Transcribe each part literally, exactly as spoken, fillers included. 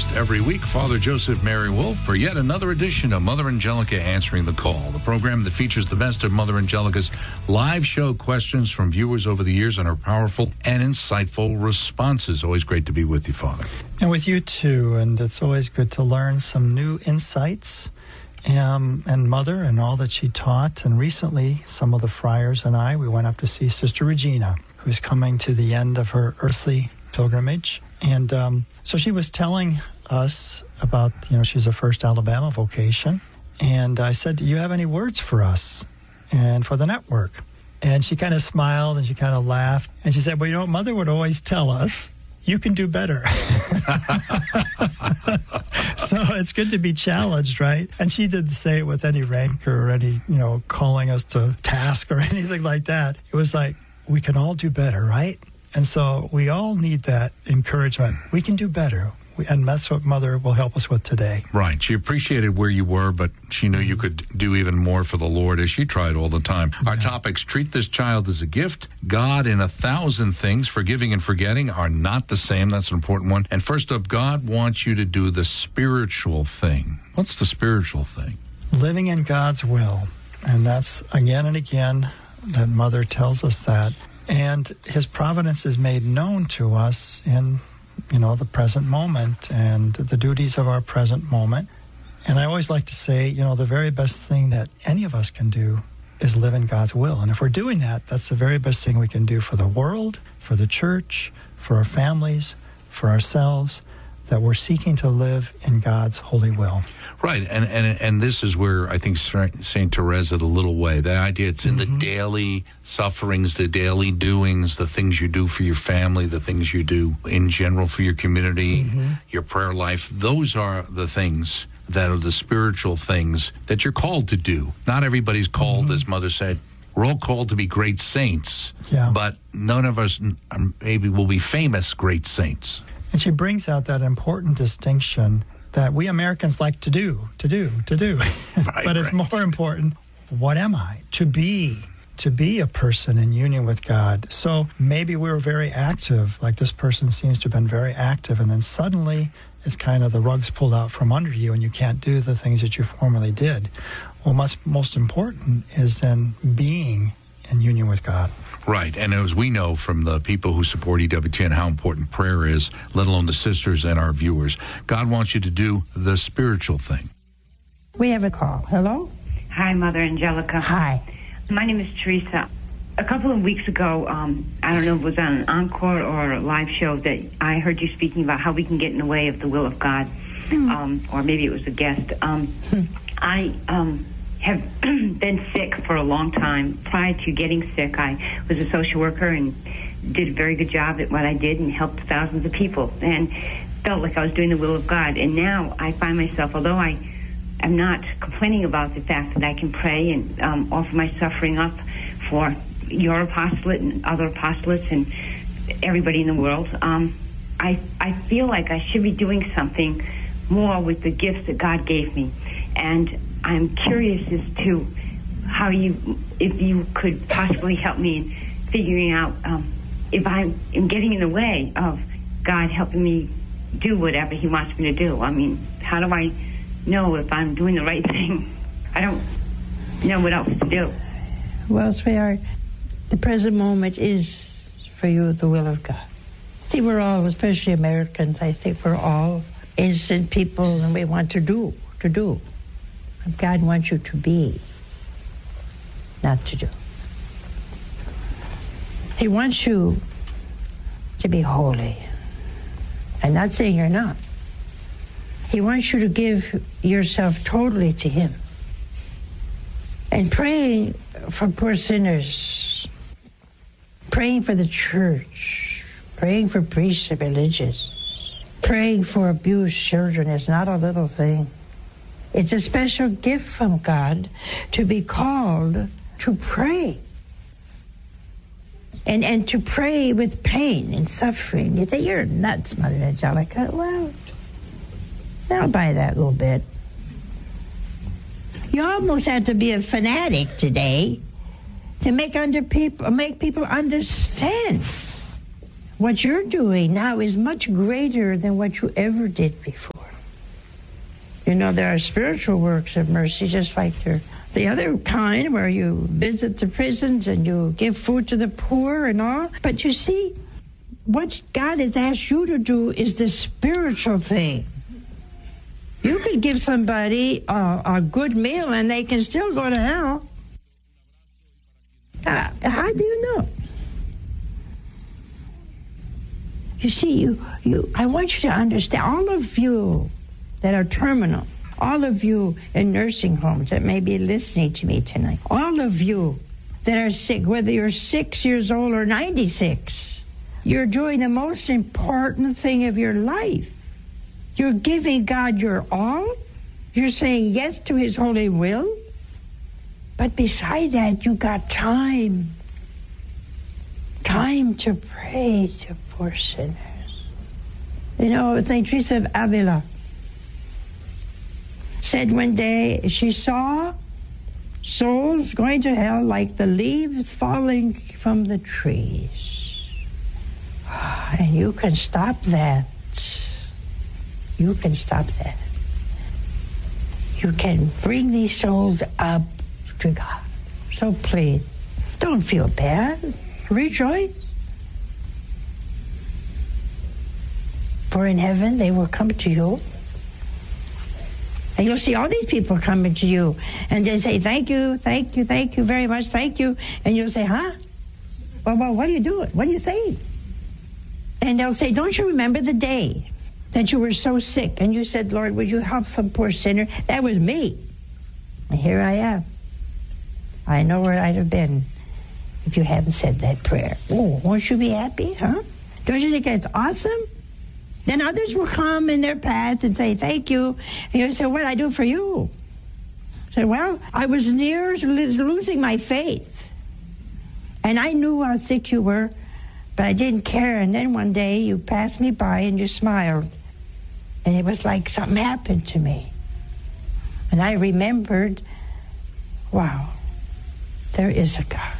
host every week, Father Joseph Mary Wolf, for yet another edition of Mother Angelica Answering the Call, the program that features the best of Mother Angelica's live show questions from viewers over the years and her powerful and insightful responses. Always great to be with you, Father. And with you, too. And it's always good to learn some new insights um, and Mother and all that she taught. And recently, some of the friars and I, we went up to see Sister Regina, who's coming to the end of her earthly pilgrimage. And um, so she was telling us about, you know, she's a First Alabama vocation. And I said, do you have any words for us and for the network? And she kind of smiled and she kind of laughed. And she said, well, you know, Mother would always tell us, you can do better. So it's good to be challenged, right? And she didn't say it with any rancor or any, you know, calling us to task or anything like that. It was like, we can all do better, right? And so we all need that encouragement. We can do better. We, and that's what Mother will help us with today. Right. She appreciated where you were, but she knew you could do even more for the Lord, as she tried all the time. Yeah. Our topics: treat this child as a gift, God in a thousand things, forgiving and forgetting are not the same. That's an important one. And first up, God wants you to do the spiritual thing. What's the spiritual thing? Living in God's will. And that's again and again that Mother tells us that. And his providence is made known to us in, you know, the present moment and the duties of our present moment. And I always like to say, you know, the very best thing that any of us can do is live in God's will. And if we're doing that, that's the very best thing we can do for the world, for the church, for our families, for ourselves, that we're seeking to live in God's holy will. Right, and, and and this is where I think Saint Therese, in a little way, the idea it's in mm-hmm. the daily sufferings, the daily doings, the things you do for your family, the things you do in general for your community, mm-hmm. your prayer life. Those are the things that are the spiritual things that you're called to do. Not everybody's called, mm-hmm. as Mother said. We're all called to be great saints, yeah. but none of us maybe will be famous great saints. And she brings out that important distinction that we Americans like to do, to do, to do. Right, but it's right. more important, what am I? To be, to be a person in union with God. So maybe we were very active, like this person seems to have been very active, and then suddenly it's kind of the rug's pulled out from under you and you can't do the things that you formerly did. Well, most, most important is then being in union with God. Right, and as we know from the people who support E W T N how important prayer is, let alone the sisters and our viewers, God wants you to do the spiritual thing. We have a call. Hello? Hi, Mother Angelica. Hi. My name is Teresa. A couple of weeks ago, um, I don't know if it was on an encore or a live show, that I heard you speaking about how we can get in the way of the will of God, mm. um, or maybe it was a guest. Um, mm. I... Um, have been sick for a long time. Prior to getting sick, I was a social worker and did a very good job at what I did and helped thousands of people and felt like I was doing the will of God. And now I find myself, although I am not complaining about the fact that I can pray and um, offer my suffering up for your apostolate and other apostolates and everybody in the world, um, I, I feel like I should be doing something more with the gifts that God gave me. And I'm curious as to how you, if you could possibly help me in figuring out um, if I am getting in the way of God helping me do whatever he wants me to do. I mean, how do I know if I'm doing the right thing? I don't know what else to do. Well, sweetheart, the present moment is for you the will of God. I think we're all, especially Americans, I think we're all innocent people and we want to do, to do. God wants you to be, not to do. He wants you to be holy. I'm not saying you're not. He wants you to give yourself totally to him. And praying for poor sinners, praying for the church, praying for priests and religious, praying for abused children is not a little thing. It's a special gift from God to be called to pray. And and to pray with pain and suffering. You say, you're nuts, Mother Angelica. Well, I'll buy that a little bit. You almost have to be a fanatic today to make under people make people understand what you're doing now is much greater than what you ever did before. You know, there are spiritual works of mercy, just like there, the other kind where you visit the prisons and you give food to the poor and all. But you see, what God has asked you to do is the spiritual thing. You could give somebody a, a good meal and they can still go to hell. Uh, how do you know? You see, you, you, I want you to understand, all of you that are terminal, all of you in nursing homes that may be listening to me tonight, all of you that are sick, whether you're six years old or ninety-six, you're doing the most important thing of your life. You're giving God your all. You're saying yes to His holy will. But beside that, you got time. Time to pray to poor sinners. You know, Saint Teresa of Avila said one day she saw souls going to hell like the leaves falling from the trees. And you can stop that. You can stop that. You can bring these souls up to God. So please, don't feel bad. Rejoice. For in heaven they will come to you. And you'll see all these people coming to you. And they say, thank you, thank you, thank you very much, thank you. And you'll say, huh? Well, well, what are you doing? What are you saying? And they'll say, don't you remember the day that you were so sick and you said, Lord, would you help some poor sinner? That was me. And here I am. I know where I'd have been if you hadn't said that prayer. Oh, won't you be happy, huh? Don't you think that's awesome? Then others will come in their path and say, thank you. And you'll say, what did I do for you? I said, well, I was near losing my faith. And I knew how sick you were, but I didn't care. And then one day you passed me by and you smiled. And it was like something happened to me. And I remembered, wow, there is a God.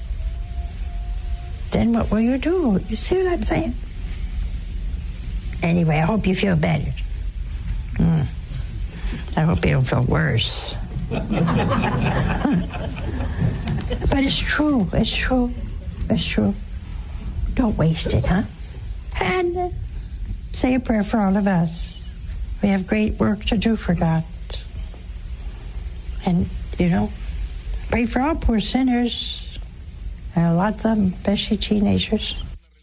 Then what will you do? You see what I'm saying? Anyway, I hope you feel better. Mm. I hope you don't feel worse. But it's true. It's true. It's true. Don't waste it, huh? And uh, say a prayer for all of us. We have great work to do for God. And, you know, pray for all poor sinners. And a lot of them, especially teenagers.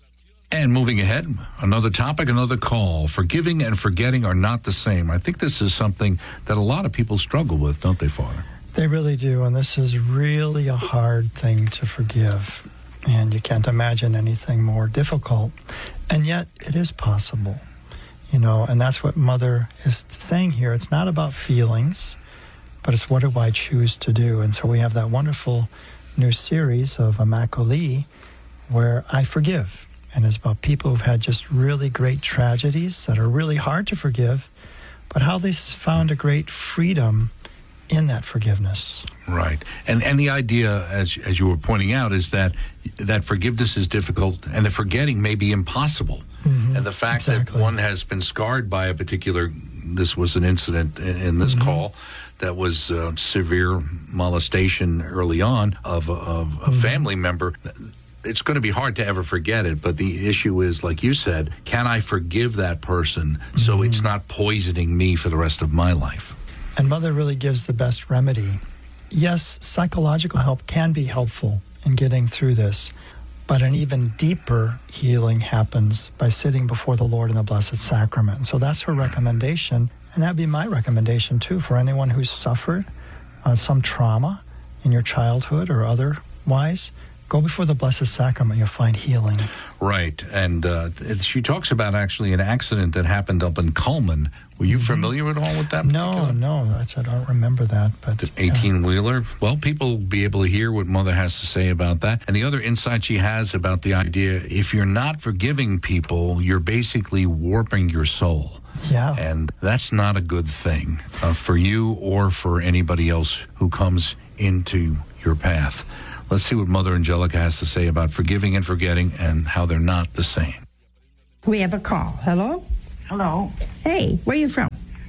And moving ahead, another topic, another call. Forgiving and forgetting are not the same. I think this is something that a lot of people struggle with, don't they, Father? They really do, and this is really a hard thing to forgive. And you can't imagine anything more difficult. And yet, it is possible. You know, and that's what Mother is saying here. It's not about feelings, but it's what do I choose to do? And so we have that wonderful new series of Immaculée where I forgive. And it's about people who've had just really great tragedies that are really hard to forgive, but how they found a great freedom in that forgiveness. Right. And and the idea, as as you were pointing out, is that that forgiveness is difficult and the forgetting may be impossible. Mm-hmm. And the fact exactly. that one has been scarred by a particular, this was an incident in, in this mm-hmm. call, that was uh, severe molestation early on of, of a mm-hmm. family member. It's going to be hard to ever forget it, but the issue is, like you said, can I forgive that person mm-hmm. so it's not poisoning me for the rest of my life? And Mother really gives the best remedy. Yes, psychological help can be helpful in getting through this, but an even deeper healing happens by sitting before the Lord in the Blessed Sacrament. So that's her recommendation, and that'd be my recommendation too for anyone who's suffered uh, some trauma in your childhood or otherwise. Go before the Blessed Sacrament, you'll find healing. Right, and uh, she talks about actually an accident that happened up in Cullman. Were you mm-hmm. familiar at all with that? No, no, that's, I don't remember that. But eighteen-wheeler. Yeah. Well, people will be able to hear what Mother has to say about that. And the other insight she has about the idea, if you're not forgiving people, you're basically warping your soul. Yeah. And that's not a good thing uh, for you or for anybody else who comes into your path. Let's see what Mother Angelica has to say about forgiving and forgetting and how they're not the same. We have a call. Hello? Hello. Hey, where are you from?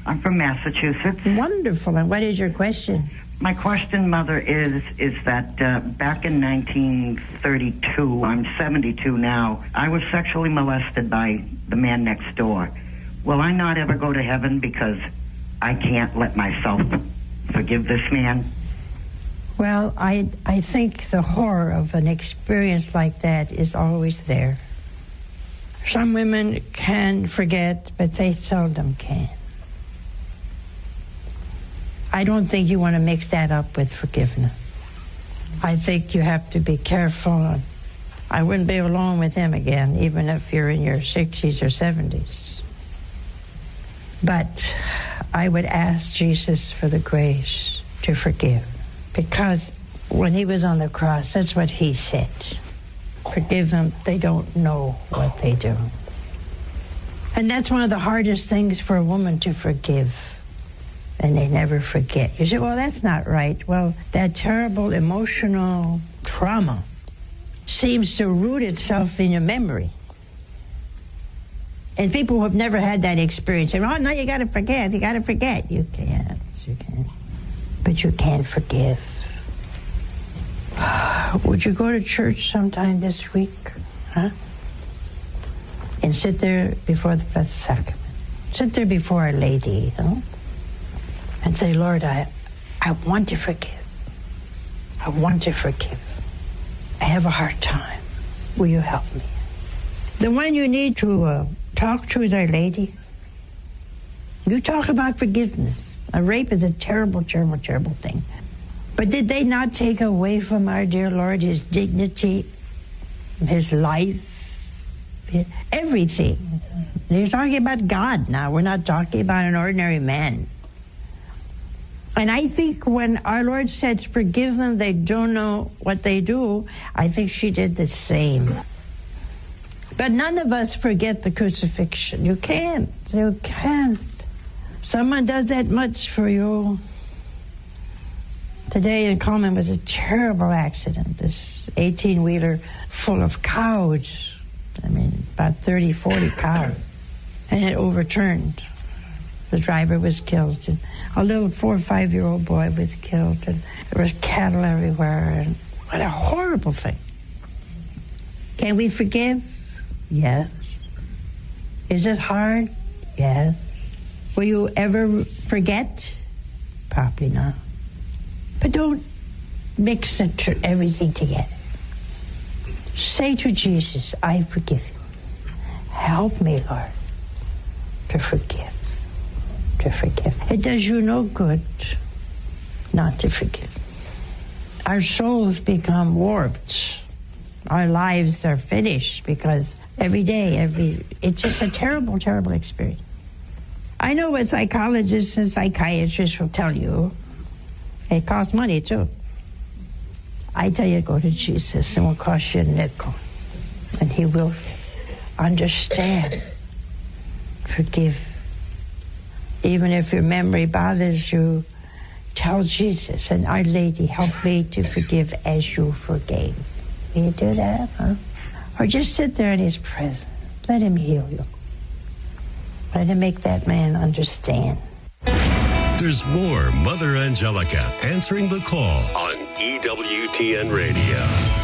I'm from Massachusetts. Wonderful. And what is your question? My question, Mother, is is that uh, back in nineteen thirty-two, I'm seventy-two now, I was sexually molested by the man next door. Will I not ever go to heaven because I can't let myself forgive this man? Well, I, I think the horror of an experience like that is always there. Some women can forget, but they seldom can. I don't think you want to mix that up with forgiveness. I think you have to be careful. I wouldn't be alone with him again, even if you're in your sixties or seventies. But I would ask Jesus for the grace to forgive. Because when he was on the cross, that's what he said. Forgive them, they don't know what they do. And that's one of the hardest things for a woman to forgive. And they never forget. You say, well, that's not right. Well, that terrible emotional trauma seems to root itself in your memory. And people who have never had that experience say, oh, no, you got to forget, you got to forget. You can't, you can't. But you can't forgive. Would you go to church sometime this week? Huh? And sit there before the Blessed Sacrament. Sit there before Our Lady, you know? And say, Lord, I, I want to forgive. I want to forgive. I have a hard time. Will you help me? The one you need to uh, talk to is Our Lady. You talk about forgiveness. A rape is a terrible, terrible, terrible thing. But did they not take away from our dear Lord his dignity, his life, everything? They're talking about God now. We're not talking about an ordinary man. And I think when our Lord said, forgive them, they don't know what they do, I think she did the same. But none of us forget the crucifixion. You can't. You can't. Someone does that much for you. Today in Coleman was a terrible accident. This eighteen-wheeler full of cows. I mean, about thirty, forty cows. And it overturned. The driver was killed. And a little four or five-year-old boy was killed. And there was cattle everywhere. And what a horrible thing. Can we forgive? Yes. Is it hard? Yes. Will you ever forget? Probably not. But don't mix the tr- everything together. Say to Jesus, I forgive you. Help me, Lord, to forgive. To forgive. It does you no good not to forgive. Our souls become warped. Our lives are finished because every day, every it's just a terrible, terrible experience. I know what psychologists and psychiatrists will tell you. It costs money, too. I tell you, go to Jesus, and it will cost you a nickel. And he will understand. Forgive. Even if your memory bothers you, tell Jesus, and Our Lady, help me to forgive as you forgave. Will you do that, huh? Or just sit there in his presence. Let him heal you. Let him make that man understand. There's more Mother Angelica answering the call on E W T N Radio.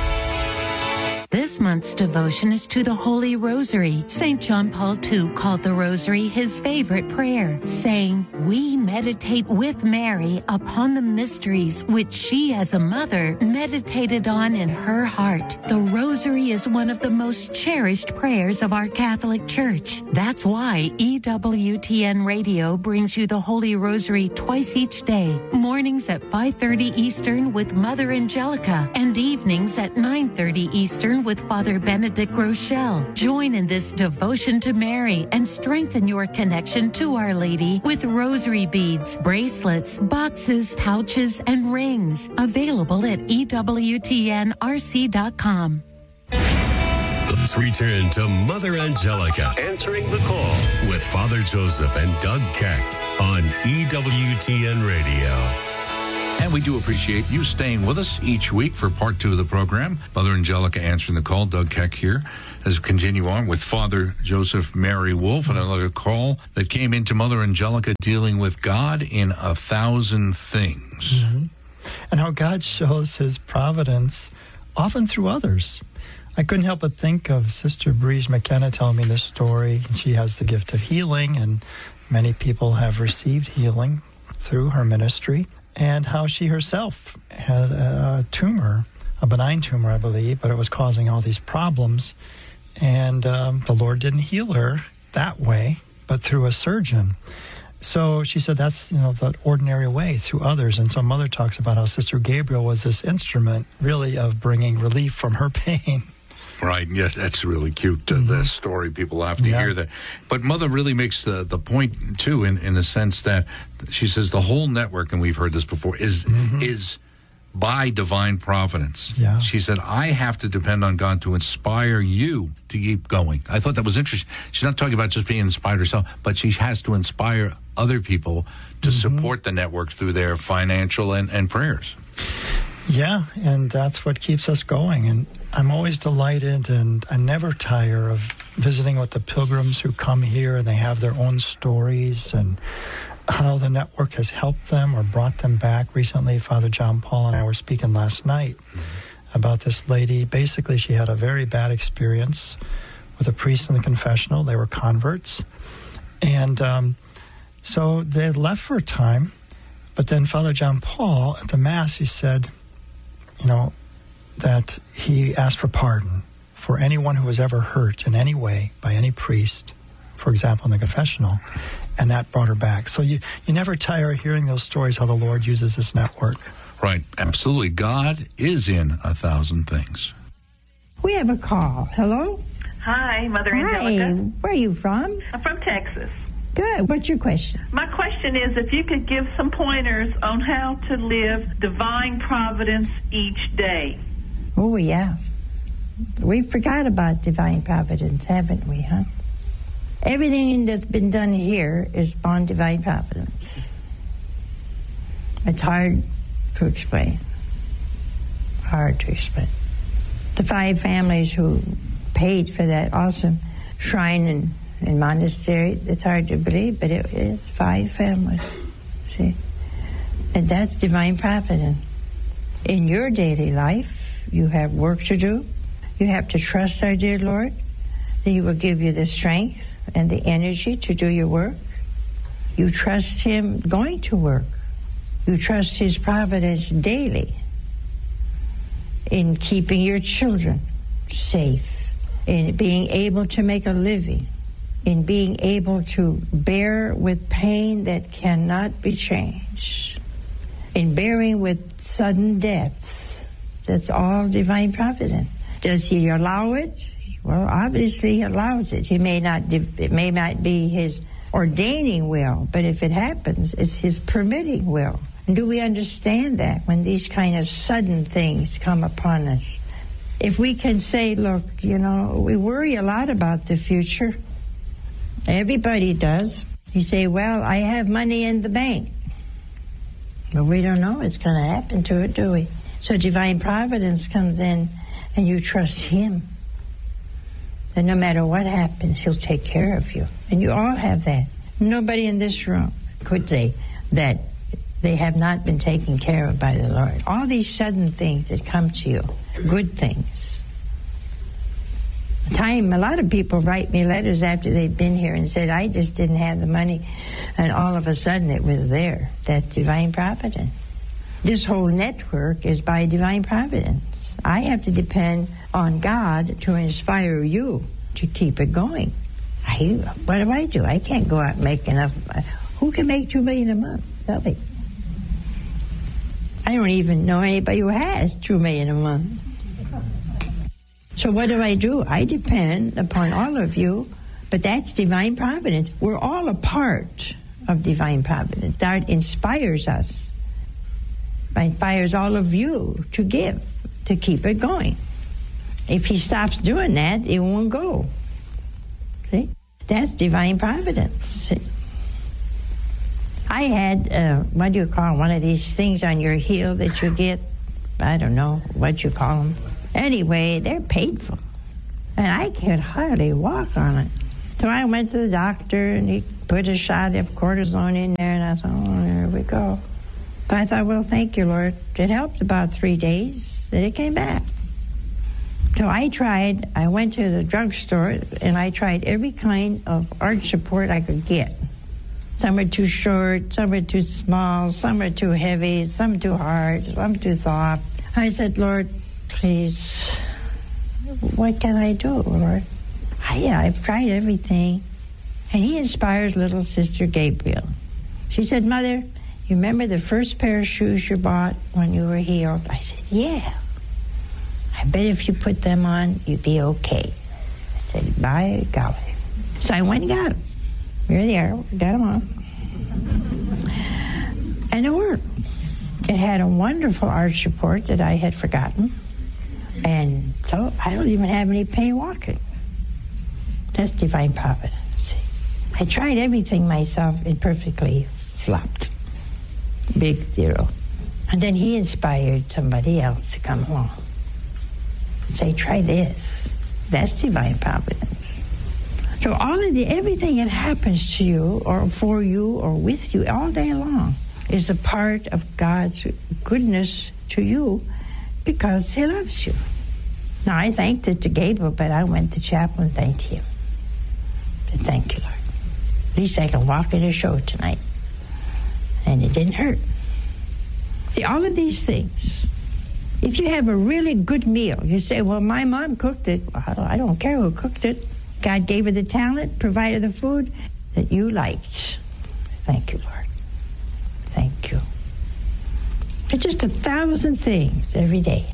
This month's devotion is to the Holy Rosary. Saint John Paul the Second called the Rosary his favorite prayer, saying, we meditate with Mary upon the mysteries which she as a mother meditated on in her heart. The Rosary is one of the most cherished prayers of our Catholic Church. That's why E W T N Radio brings you the Holy Rosary twice each day, mornings at five thirty Eastern with Mother Angelica, and evenings at nine thirty Eastern with Father Benedict Rochelle. Join in this devotion to Mary and strengthen your connection to Our Lady with rosary beads, bracelets, boxes, pouches, and rings. Available at E W T N R C dot com. Let's return to Mother Angelica answering the call with Father Joseph and Doug Kecht on E W T N Radio. And we do appreciate you staying with us each week for part two of the program. Mother Angelica answering the call. Doug Keck here as we continue on with Father Joseph Mary Wolf and another call that came into Mother Angelica dealing with God in a thousand things. Mm-hmm. And how God shows his providence often through others. I couldn't help but think of Sister Breeze McKenna telling me this story. She has the gift of healing, and many people have received healing through her ministry, and how she herself had a tumor, a benign tumor, I believe, but it was causing all these problems. And um, the Lord didn't heal her that way, but through a surgeon. So she said that's, you know, the ordinary way, through others. And so Mother talks about how Sister Gabriel was this instrument, really, of bringing relief from her pain. Right, yes, that's really cute, uh, mm-hmm. the story. People have to yeah. hear that. But Mother really makes the, the point, too, in, in the sense that she says the whole network, and we've heard this before, is mm-hmm. is by divine providence. Yeah. She said, I have to depend on God to inspire you to keep going. I thought that was interesting. She's not talking about just being inspired herself, but she has to inspire other people to mm-hmm. support the network through their financial and, and prayers. Yeah, and that's what keeps us going. And I'm always delighted, and I never tire of visiting with the pilgrims who come here, and they have their own stories and how the network has helped them or brought them back. Recently, Father John Paul and I were speaking last night mm-hmm. about this lady. Basically, she had a very bad experience with a priest in the confessional. They were converts. And um, so they had left for a time, but then Father John Paul, at the Mass, he said, you know, that he asked for pardon for anyone who was ever hurt in any way by any priest, for example, in the confessional, and that brought her back. So you, you never tire of hearing those stories, how the Lord uses this network. Right, absolutely. God is in a thousand things. We have a call. Hello? Hi, Mother Hi. Angelica. Where are you from? I'm from Texas. Good. What's your question? My question is if you could give some pointers on how to live divine providence each day. Oh, yeah. We forgot about divine providence, haven't we, huh? Everything that's been done here is on divine providence. It's hard to explain. Hard to explain. The five families who paid for that awesome shrine and, and monastery, it's hard to believe, but it is five families. See? And that's divine providence. In your daily life, you have work to do. You have to trust our dear Lord that He will give you the strength and the energy to do your work. You trust Him going to work. You trust His providence daily in keeping your children safe, in being able to make a living, in being able to bear with pain that cannot be changed, in bearing with sudden deaths. That's all divine providence. Does He allow it? Well, obviously He allows it. He may not. It may not be His ordaining will, but if it happens, it's His permitting will. And do we understand that when these kind of sudden things come upon us? If we can say, look, you know, we worry a lot about the future. Everybody does. You say, well, I have money in the bank. But we don't know what's going to happen to it, do we? So divine providence comes in, and you trust Him. That no matter what happens, He'll take care of you. And you all have that. Nobody in this room could say that they have not been taken care of by the Lord. All these sudden things that come to you, good things. Time, a lot of people write me letters after they've been here and said, I just didn't have the money, and all of a sudden it was there. That's divine providence. This whole network is by divine providence. I have to depend on God to inspire you to keep it going. I, what do I do? I can't go out and make enough. Who can make two million a month? Tell me. I don't even know anybody who has two million a month. So what do I do? I depend upon all of you, but that's divine providence. We're all a part of divine providence. That inspires us. Inspires all of you to give, to keep it going. If He stops doing that, it won't go. See? That's divine providence. See? I had, uh, what do you call it, one of these things on your heel that you get? I don't know what you call them. Anyway, they're painful. And I could hardly walk on it. So I went to the doctor, and he put a shot of cortisone in there, and I thought, oh, there we go. But I thought, well, thank you, Lord. It helped about three days, then it came back. So I tried, I went to the drugstore, and I tried every kind of arch support I could get. Some are too short, some are too small, some are too heavy, some too hard, some too soft. I said, Lord, please, what can I do, Lord? I, yeah, I've tried everything. And he inspires little sister Gabriel. She said, Mother, you remember the first pair of shoes you bought when you were healed? I said, yeah. I bet if you put them on, you'd be okay. I said, by golly. So I went and got them. Here they are. Got them on. And it worked. It had a wonderful arch support that I had forgotten. And so I don't even have any pain walking. That's divine providence. I tried everything myself and perfectly flopped. Big zero. And then he inspired somebody else to come along. Say, try this. That's divine providence. So all of the, everything that happens to you or for you or with you all day long is a part of God's goodness to you because he loves you. Now, I thanked it to Gabriel, but I went to chapel and thanked him. But thank you, Lord. At least I can walk in a show tonight. And it didn't hurt. See, all of these things, if you have a really good meal, you say, well, my mom cooked it. Well, I don't care who cooked it. God gave her the talent, provided the food that you liked. Thank you, Lord. Thank you. It's just a thousand things every day.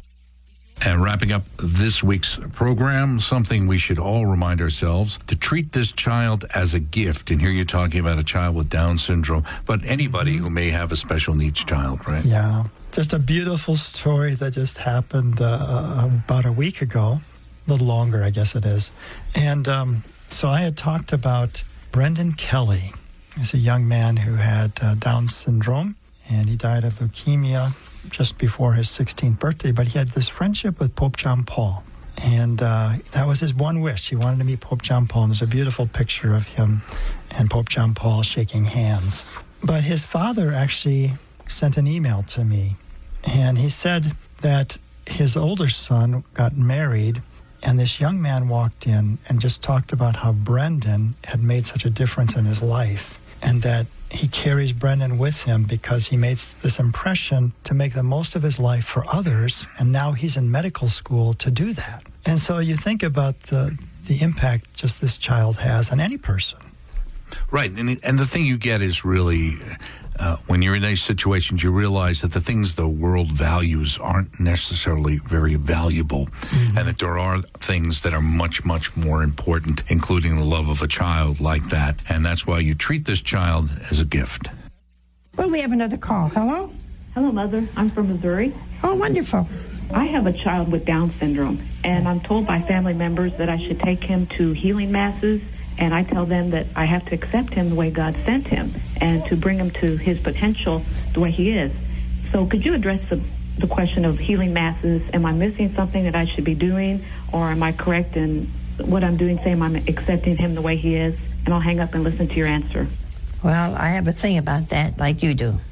And wrapping up this week's program, something we should all remind ourselves, to treat this child as a gift. And here you're talking about a child with Down syndrome, but anybody who may have a special needs child, right? Yeah. Just a beautiful story that just happened uh, about a week ago. A little longer, I guess it is. And um, so I had talked about Brendan Kelly. He's a young man who had uh, Down syndrome, and he died of leukemia just before his sixteenth birthday, but he had this friendship with Pope John Paul. And uh, that was his one wish. He wanted to meet Pope John Paul, and there's a beautiful picture of him and Pope John Paul shaking hands. But his father actually sent an email to me, and he said that his older son got married, and this young man walked in and just talked about how Brendan had made such a difference in his life, and that he carries Brendan with him because he made this impression to make the most of his life for others, and now he's in medical school to do that. And so you think about the the impact just this child has on any person. Right, and and the thing you get is really, uh, when you're in these situations, you realize that the things the world values aren't necessarily very valuable, mm-hmm. and that there are things that are much, much more important, including the love of a child like that. And that's why you treat this child as a gift. Well, we have another call. Hello? Hello, Mother. I'm from Missouri. Oh, wonderful. I have a child with Down syndrome, and I'm told by family members that I should take him to healing masses. And I tell them that I have to accept him the way God sent him and to bring him to his potential the way he is. So could you address the, the question of healing masses? Am I missing something that I should be doing, or am I correct in what I'm doing, saying I'm accepting him the way he is? And I'll hang up and listen to your answer. Well, I have a thing about that, like you do.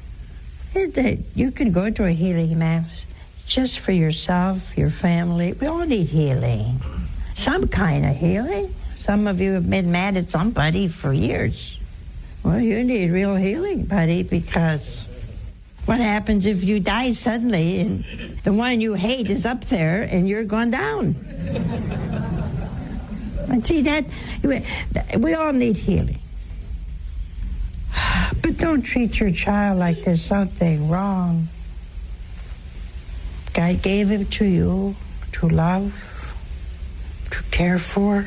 That you can go to a healing mass just for yourself, your family. We all need healing. Some kind of healing. Some of you have been mad at somebody for years. Well, you need real healing, buddy, because what happens if you die suddenly and the one you hate is up there and you're going down? And see, that we all need healing. But don't treat your child like there's something wrong. God gave him to you to love, to care for.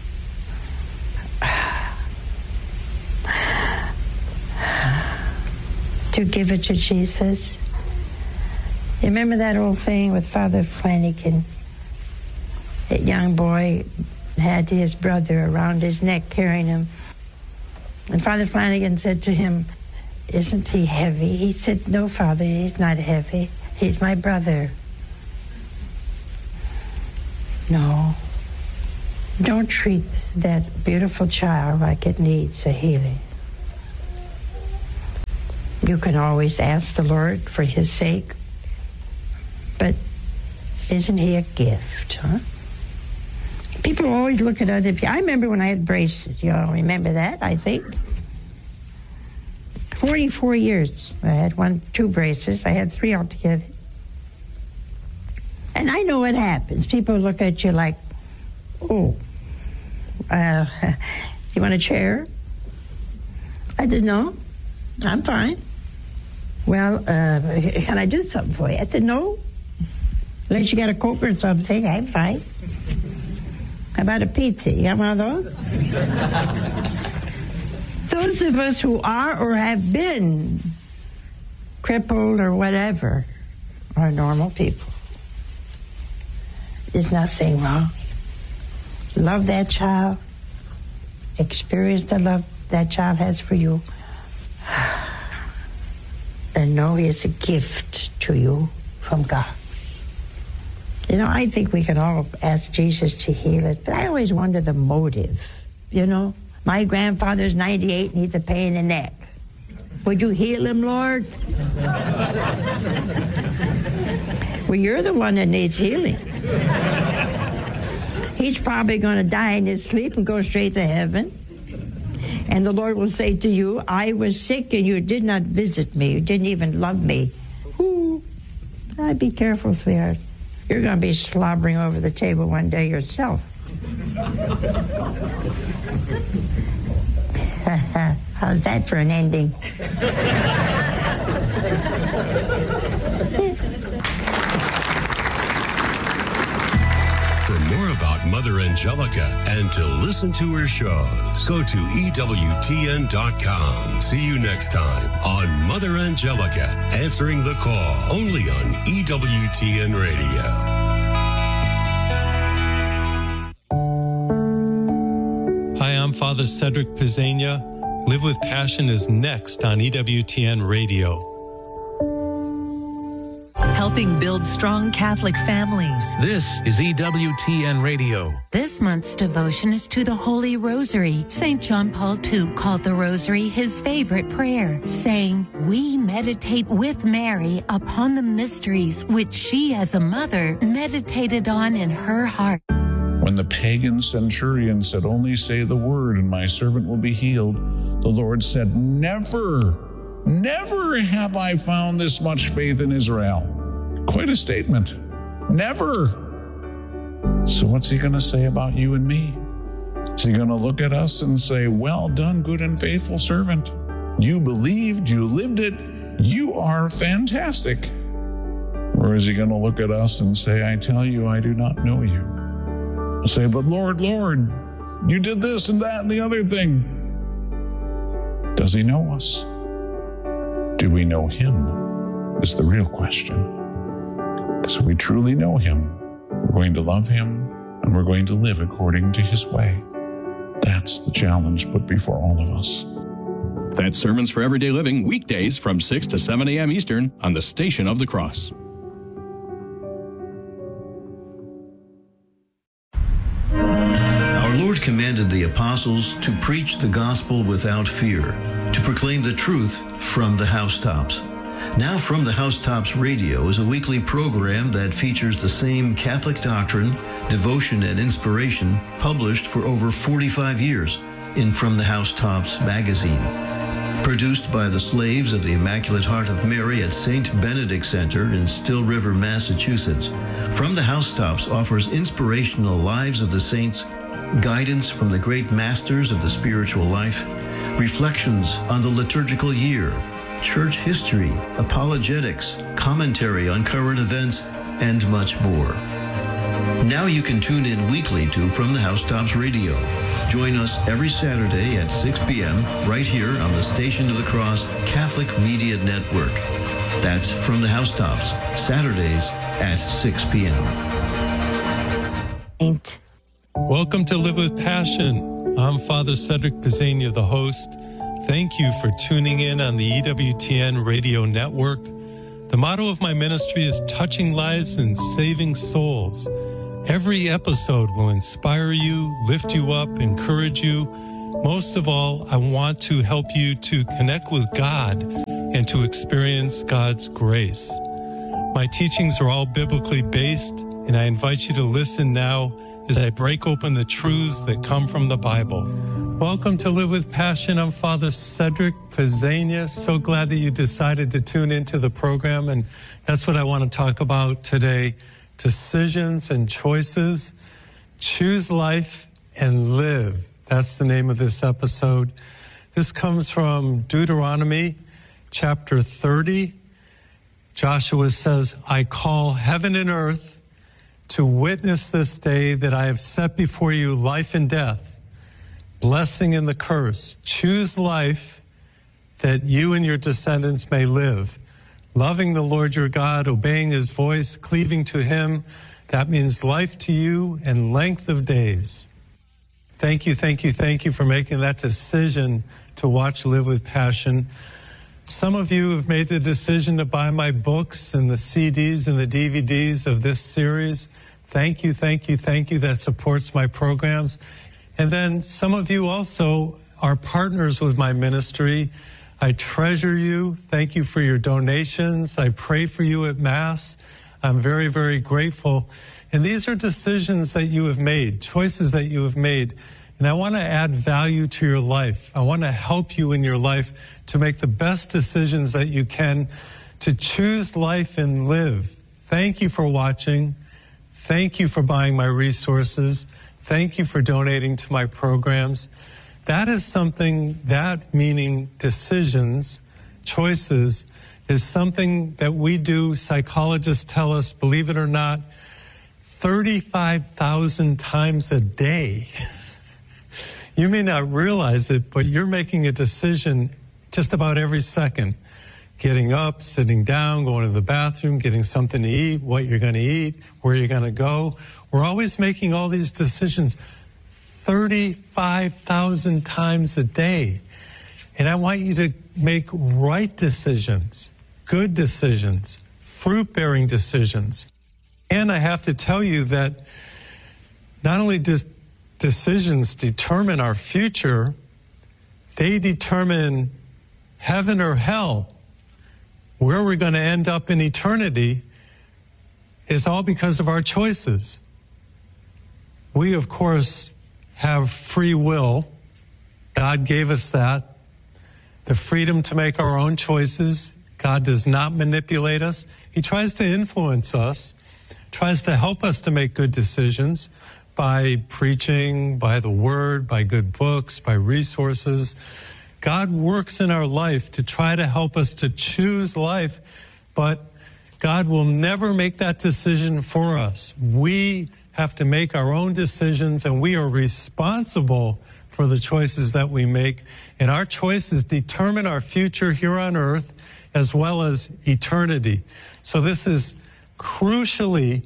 To give it to Jesus. You remember that old thing with Father Flanagan? That young boy had his brother around his neck carrying him. And Father Flanagan said to him, isn't he heavy? He said, no, Father, he's not heavy. He's my brother. No. Don't treat that beautiful child like it needs a healing. You can always ask the Lord for his sake, but isn't he a gift, huh? People always look at other people. I remember when I had braces. You all remember that, I think. forty-four years. I had one, two braces. I had three altogether. And I know what happens. People look at you like, oh, uh, you want a chair? I said, no, I'm fine. Well, uh, can I do something for you? I said, no. Unless you got a Coke or something, I'm fine. How about a pizza? You got one of those? Those of us who are or have been crippled or whatever are normal people. There's nothing wrong. Love that child. Experience the love that child has for you. And know it's a gift to you from God. You know, I think we can all ask Jesus to heal us, but I always wonder the motive, you know? My grandfather's ninety-eight and he's a pain in the neck. Would you heal him, Lord? Well, you're the one that needs healing. He's probably going to die in his sleep and go straight to heaven. And the Lord will say to you, I was sick and you did not visit me. You didn't even love me. Ooh, I'd be careful, sweetheart. You're going to be slobbering over the table one day yourself. How's that for an ending? For more about Mother Angelica and to listen to her shows, go to E W T N dot com. See you next time on Mother Angelica, answering the call, only on E W T N Radio. Hi, I'm Father Cedric Pizzania. Live with Passion is next on E W T N Radio. Helping build strong Catholic families. This is E W T N Radio. This month's devotion is to the Holy Rosary. Saint John Paul the Second called the Rosary his favorite prayer, saying, we meditate with Mary upon the mysteries which she as a mother meditated on in her heart. When the pagan centurion said, only say the word and my servant will be healed, the Lord said, never, never have I found this much faith in Israel. Quite a statement. Never. So what's he going to say about you and me? Is he going to look at us and say, well done, good and faithful servant. You believed, you lived it, you are fantastic. Or is he going to look at us and say, I tell you, I do not know you. He'll say, but Lord, Lord, you did this and that and the other thing. Does he know us? Do we know him? Is the real question. Because if we truly know him, we're going to love him and we're going to live according to his way. That's the challenge put before all of us. That's Sermons for Everyday Living, weekdays from six to seven a.m. Eastern on the Station of the Cross. Our Lord commanded the apostles to preach the gospel without fear, to proclaim the truth from the housetops. Now From the Housetops Radio is a weekly program that features the same Catholic doctrine, devotion, and inspiration published for over forty-five years in From the Housetops magazine. Produced by the slaves of the Immaculate Heart of Mary at Saint Benedict Center in Still River, Massachusetts, From the Housetops offers inspirational lives of the saints, guidance from the great masters of the spiritual life, reflections on the liturgical year, church history, apologetics, commentary on current events, and much more. Now you can tune in weekly to From the Housetops Radio. Join us every Saturday at six p.m. right here on the Station of the Cross Catholic Media Network. That's From the Housetops, Saturdays at six p.m. Welcome to Live with Passion. I'm Father Cedric Pizzania, the host. Thank you for tuning in on the E W T N radio network. The motto of my ministry is touching lives and saving souls. Every episode will inspire you, lift you up, encourage you. Most of all, I want to help you to connect with God and to experience God's grace. My teachings are all biblically based, and I invite you to listen now as I break open the truths that come from the Bible. Welcome to Live with Passion. I'm Father Cedric Pizzania. So glad that you decided to tune into the program, and that's what I want to talk about today. Decisions and choices. Choose life and live. That's the name of this episode. This comes from Deuteronomy chapter thirty. Joshua says, I call heaven and earth to witness this day that I have set before you life and death, blessing and the curse. Choose life that you and your descendants may live, loving the Lord your God, obeying his voice, cleaving to him. That means life to you and length of days. Thank you, thank you, thank you for making that decision to watch Live with Passion. Some of you have made the decision to buy my books and the C Ds and the D V Ds of this series. Thank you, thank you, thank you. That supports my programs. And then some of you also are partners with my ministry. I treasure you. Thank you for your donations. I pray for you at Mass. I'm very, very grateful. And these are decisions that you have made, choices that you have made. And I want to add value to your life. I want to help you in your life to make the best decisions that you can to choose life and live. Thank you for watching. Thank you for buying my resources. Thank you for donating to my programs. That is something, that meaning decisions, choices, is something that we do, psychologists tell us, believe it or not, thirty-five thousand times a day. You may not realize it, but you're making a decision just about every second. Getting up, sitting down, going to the bathroom, getting something to eat, what you're going to eat, where you're going to go. We're always making all these decisions thirty-five thousand times a day. And I want you to make right decisions, good decisions, fruit-bearing decisions. And I have to tell you that not only does decisions determine our future, they determine heaven or hell. Where we're going to end up in eternity is all because of our choices. We, of course, have free will. God gave us that. The freedom to make our own choices. God does not manipulate us. He tries to influence us, tries to help us to make good decisions by preaching, by the word, by good books, by resources. God works in our life to try to help us to choose life, but God will never make that decision for us. We have to make our own decisions, and we are responsible for the choices that we make. And our choices determine our future here on earth as well as eternity. So this is crucially,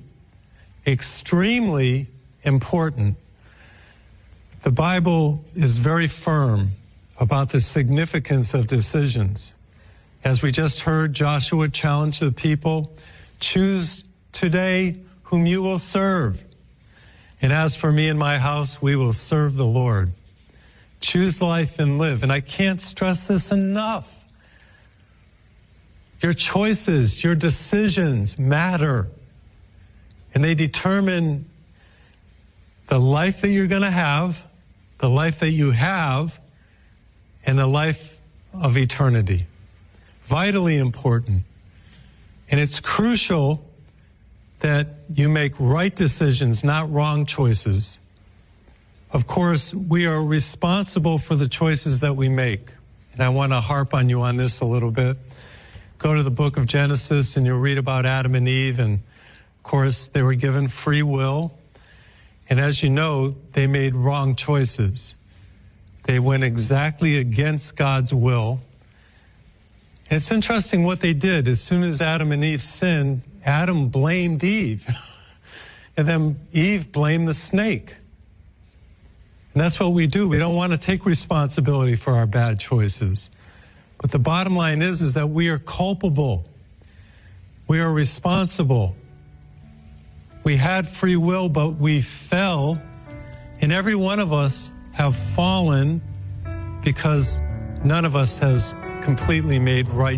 extremely important. The Bible is very firm about the significance of decisions. As we just heard, Joshua challenged the people, choose today whom you will serve. And as for me and my house, we will serve the Lord. Choose life and live. And I can't stress this enough. Your choices, your decisions matter. And they determine the life that you're going to have, the life that you have, and the life of eternity. Vitally important. And it's crucial that you make right decisions, not wrong choices. Of course, we are responsible for the choices that we make. And I want to harp on you on this a little bit. Go to the book of Genesis and you'll read about Adam and Eve. And of course, they were given free will. And as you know, they made wrong choices. They went exactly against God's will. And it's interesting what they did. As soon as Adam and Eve sinned, Adam blamed Eve. And then Eve blamed the snake. And that's what we do. We don't want to take responsibility for our bad choices. But the bottom line is, is that we are culpable. We are responsible. We had free will, but we fell. And every one of us have fallen because none of us has completely made right